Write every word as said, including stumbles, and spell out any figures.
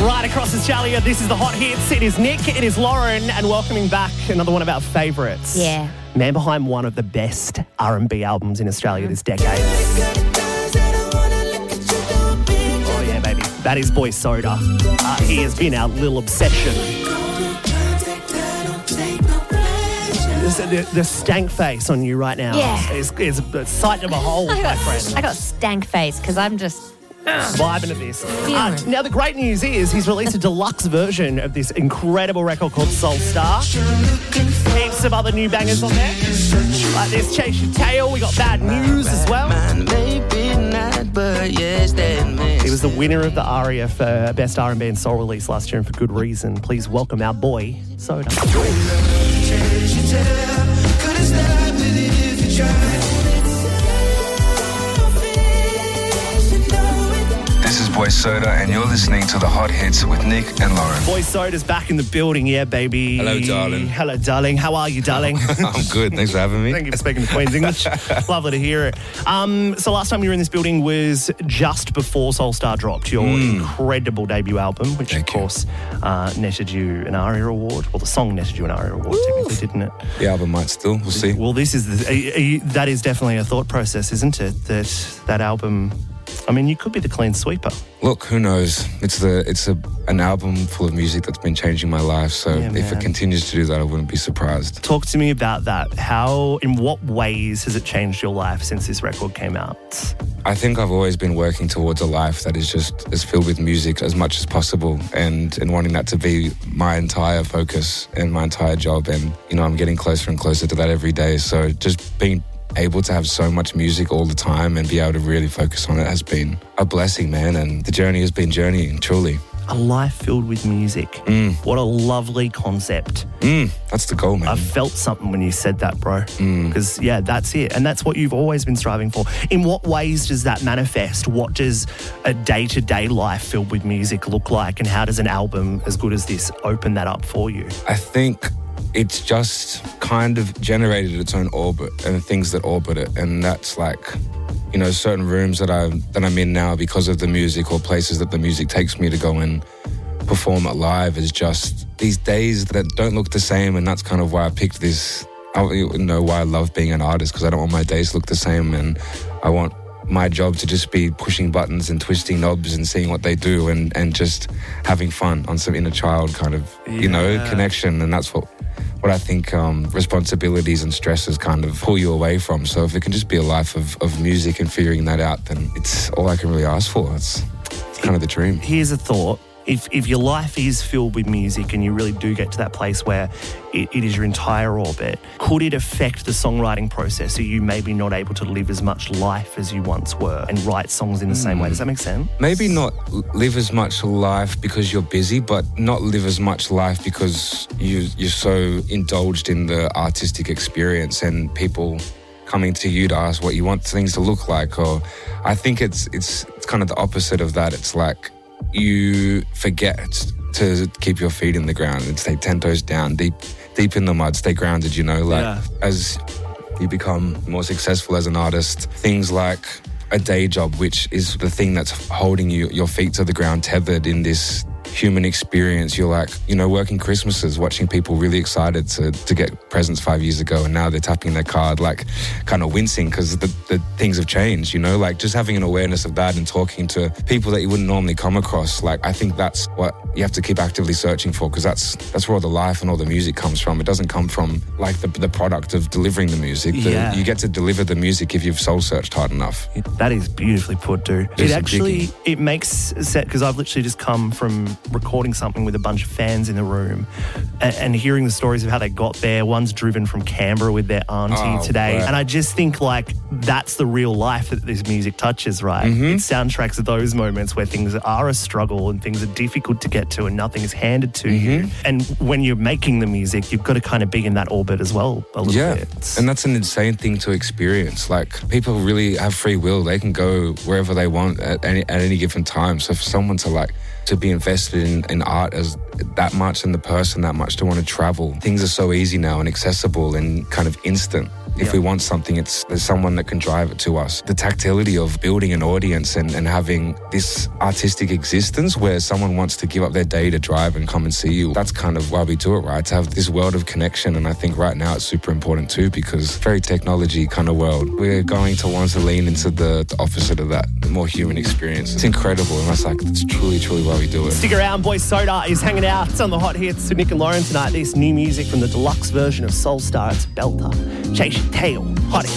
Right across Australia, this is the Hot Hits. It is Nick, it is Lauren, and welcoming back another one of our favourites. Yeah. Man behind one of the best R and B albums in Australia this decade. Oh yeah, baby. That is Boy Soda. Uh, he has been our little obsession. The, the stank face on you right now Yeah. is, is a sight to behold, my friend. I got stank face because I'm just... Vibing at this. Uh, Feeling. now, the great news is he's released a deluxe version of this incredible record called Soul Star. Heaps of other new bangers on there. Like this, Chase Your Tail. We got Bad News as well. He was the winner of the ARIA for Best R and B and Soul release last year, and for good reason. Please welcome our boy, Soda. This is Boy Soda, and you're listening to the Hot Hits with Nick and Lauren. Boy Soda's back in the building, yeah, baby. Hello, darling. Hello, darling. How are you, darling? I'm good. Thanks for having me. Thank you for speaking the Queen's English. Lovely to hear it. Um, so last time you were in this building was just before Soul Star dropped, your Mm. incredible debut album, which Thank of you. course uh, netted you an ARIA award. Well, the song netted you an ARIA award, technically, didn't it? The album might still. We'll see. Well, this is the, are you- that is definitely a thought process, isn't it? That that album. I mean, you could be the clean sweeper. Look, who knows? It's the it's a an album full of music that's been changing my life. So Yeah, if man. it continues to do that, I wouldn't be surprised. Talk to me about that. How, in what ways has it changed your life since this record came out? I think I've always been working towards a life that is just as filled with music as much as possible, and and wanting that to be my entire focus and my entire job. And you know, I'm getting closer and closer to that every day. So just being able to have so much music all the time and be able to really focus on it has been a blessing, man. And the journey has been journeying, truly. A life filled with music. Mm. What a lovely concept. Mm, that's the goal, man. I felt something when you said that, bro. Mm. Because, yeah, that's it. And that's what you've always been striving for. In what ways does that manifest? What does a day-to-day life filled with music look like? And how does an album as good as this open that up for you? I think it's just kind of generated its own orbit and the things that orbit it. And that's like, you know, certain rooms that, I, that I'm in now because of the music, or places that the music takes me to go and perform it live, is just these days that don't look the same. And that's kind of why I picked this, I, you know, why I love being an artist, because I don't want my days to look the same. And I want my job to just be pushing buttons and twisting knobs and seeing what they do, and, and just having fun on some inner child kind of, you know, Yeah. connection. And that's what what I think um, responsibilities and stresses kind of pull you away from. So if it can just be a life of, of music and figuring that out, then it's all I can really ask for. It's, it's kind of the dream. Here's a thought. If, if your life is filled with music and you really do get to that place where it, it is your entire orbit, could it affect the songwriting process? Are you maybe not able to live as much life as you once were and write songs in the same way? Does that make sense? Maybe not live as much life because you're busy, but not live as much life because you, you're so indulged in the artistic experience and people coming to you to ask what you want things to look like. Or I think it's it's, it's kind of the opposite of that. It's like you forget to keep your feet in the ground and stay ten toes down, deep deep in the mud, stay grounded, you know, like Yeah. as you become more successful as an artist, things like a day job, which is the thing that's holding you, your feet to the ground, tethered in this human experience. You're like, you know, working Christmases, watching people really excited to, to get presents five years ago, and now they're tapping their card, like kind of wincing because the, the things have changed, you know, like just having an awareness of that and talking to people that you wouldn't normally come across. Like, I think that's what you have to keep actively searching for, because that's that's where all the life and all the music comes from. It doesn't come from like the, the product of delivering the music. The, Yeah. You get to deliver the music if you've soul searched hard enough. That is beautifully put, dude. Do It some actually, digging. it makes sense, because I've literally just come from recording something with a bunch of fans in the room and, and hearing the stories of how they got there. One's driven from Canberra with their auntie Oh, today. wow. And I just think like that's the real life that this music touches, right? Mm-hmm. It soundtracks those moments where things are a struggle and things are difficult to get to and nothing is handed to Mm-hmm. you. And when you're making the music, you've got to kind of be in that orbit as well a little Yeah, bit. and that's an insane thing to experience. Like, people really have free will. They can go wherever they want at any, at any given time. So for someone to like to be invested in, in art as that much and the person that much to want to travel. Things are so easy now and accessible and kind of instant. If Yeah. we want something, it's there's someone that can drive it to us. The tactility of building an audience and, and having this artistic existence where someone wants to give up their day to drive and come and see you, that's kind of why we do it, right? To have this world of connection. And I think right now it's super important too, because very technology kind of world. We're going to want to lean into the, the opposite of that, the more human experience. It's incredible. And that's like, that's truly, truly why we do it. Stick around, Boy Soda is hanging out on the Hot Hits with Nick and Lauren tonight. This new music from the deluxe version of Soul Star. It's Belter. Chase your tail. Hot Hits.